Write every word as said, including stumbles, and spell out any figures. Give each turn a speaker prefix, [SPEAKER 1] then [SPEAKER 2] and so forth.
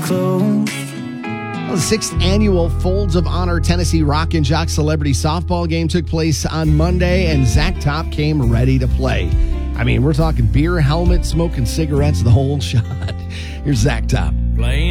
[SPEAKER 1] closed.
[SPEAKER 2] The sixth annual Folds of Honor Tennessee Rock and Jock Celebrity Softball game took place on Monday, and Zach Top came ready to play. I mean, we're talking beer helmet, smoking cigarettes, the whole shot. Here's Zach Top.
[SPEAKER 1] Playing